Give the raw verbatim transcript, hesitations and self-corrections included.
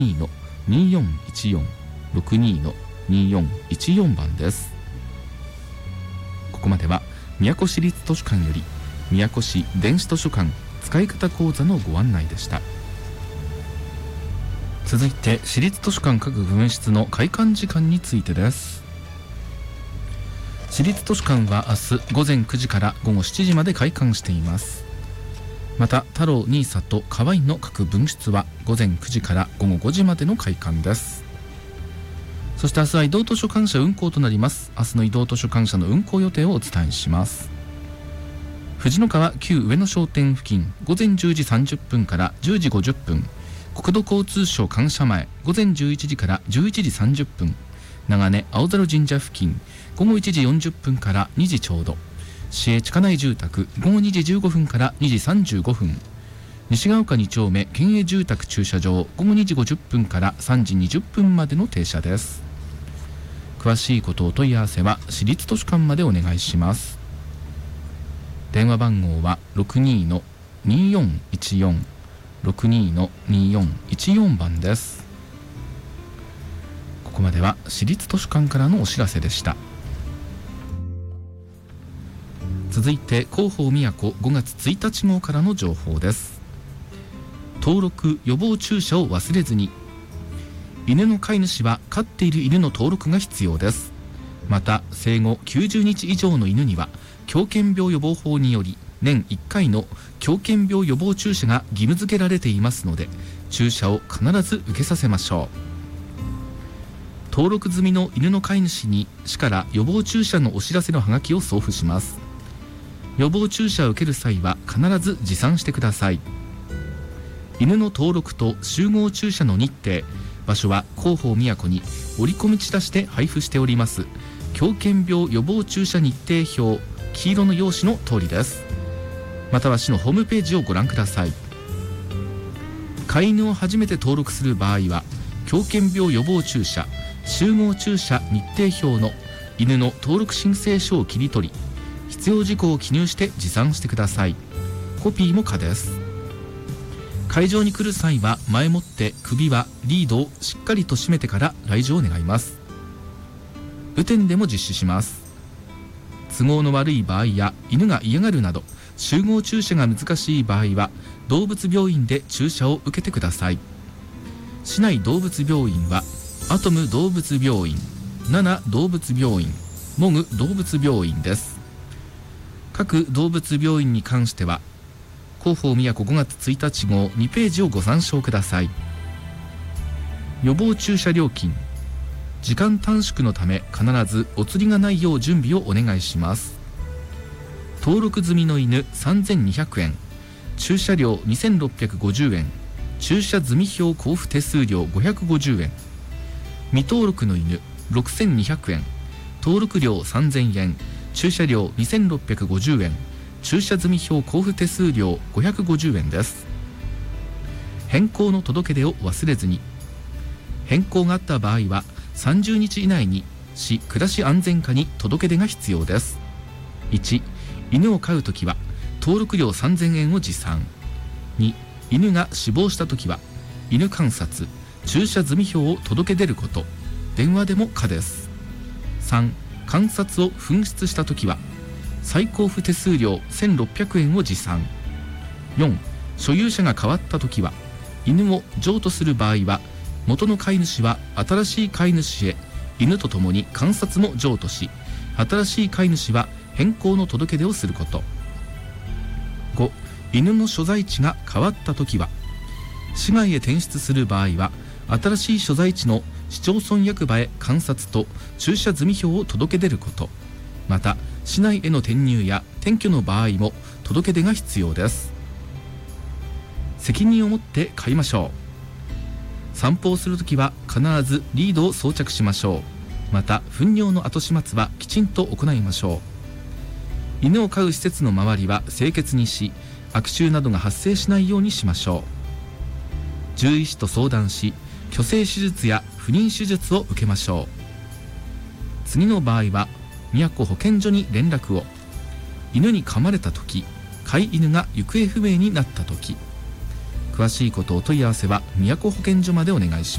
にのによんいちよん ろくにのによんいちよんばんです。ここまでは宮古市立図書館より宮古市電子図書館使い方講座のご案内でした。続いて市立図書館各分室の開館時間についてです。市立図書館は明日午前くじから午後しちじまで開館しています。また太郎、新座と河合の各分室は午前くじから午後ごじまでの開館です。そして明日は移動図書館車運行となります。明日の移動図書館車の運行予定をお伝えします。藤の川旧上野商店付近午前じゅうじさんじゅっぷんからじゅうじごじゅっぷん、国土交通省官舎前午前じゅういちじからじゅういちじさんじゅっぷん、長根青猿神社付近午後いちじよんじゅっぷんからにじちょうど、市営地下内住宅午後にじじゅうごふんからにじさんじゅうごふん、西が丘に丁目県営住宅駐車場午後にじごじゅっぷんからさんじにじゅっぷんまでの停車です。詳しいことお問い合わせは市立図書館までお願いします。電話番号は ろくにのによんいちよん ろくにのによんいちよん 番です。ここまでは市立図書館からのお知らせでした。続いて広報みやこごがつついたち号からの情報です。登録予防注射を忘れずに。犬の飼い主は飼っている犬の登録が必要です。また生後きゅうじゅうにち以上の犬には狂犬病予防法により年いっかいの狂犬病予防注射が義務付けられていますので、注射を必ず受けさせましょう。登録済みの犬の飼い主に市から予防注射のお知らせのハガキを送付します。予防注射を受ける際は必ず持参してください。犬の登録と集合注射の日程、場所は広報みやこに折り込みチラシで配布しております狂犬病予防注射日程表、黄色の用紙の通りです。または市のホームページをご覧ください。飼い犬を初めて登録する場合は狂犬病予防注射集合注射日程表の犬の登録申請書を切り取り、必要事項を記入して持参してください。コピーも可です。会場に来る際は前もって首はリードをしっかりと締めてから来場を願います。雨天でも実施します。都合の悪い場合や犬が嫌がるなど集合注射が難しい場合は動物病院で注射を受けてください。市内動物病院はアトム動物病院、ナナ動物病院、モグ動物病院です。各動物病院に関しては広報みやこごがつついたち号にページをご参照ください。予防注射料金、時間短縮のため必ずお釣りがないよう準備をお願いします。登録済みの犬さんぜんにひゃくえん、注射料にせんろっぴゃくごじゅうえん、注射済票交付手数料ごひゃくごじゅうえん、未登録の犬ろくせんにひゃくえん、登録料さんぜんえん、注射料にせんろっぴゃくごじゅうえん、注射済票交付手数料ごひゃくごじゅうえんです。変更の届け出を忘れずに。変更があった場合はさんじゅうにち以内に市暮らし安全課に届け出が必要です。いち、犬を飼うときは登録料さんぜんえんを持参。に、犬が死亡したときは犬観察、注射済票を届け出ること、電話でも可です。さん、観察を紛失したときは再交付手数料せんろっぴゃくえんを持参。よん、所有者が変わったときは犬を譲渡する場合は元の飼い主は新しい飼い主へ犬とともに観察も譲渡し、新しい飼い主は変更の届け出をすること。ご、犬の所在地が変わったときは市外へ転出する場合は新しい所在地の市町村役場へ観察と注射済票を届け出ること。また市内への転入や転居の場合も届け出が必要です。責任を持って飼いましょう。散歩をするときは必ずリードを装着しましょう。また糞尿の後始末はきちんと行いましょう。犬を飼う施設の周りは清潔にし、悪臭などが発生しないようにしましょう。獣医師と相談し、去勢手術や不妊手術を受けましょう。次の場合は宮古保健所に連絡を。犬に噛まれたとき、飼い犬が行方不明になったとき。詳詳しいことお問い合わせは都保健所までお願いします。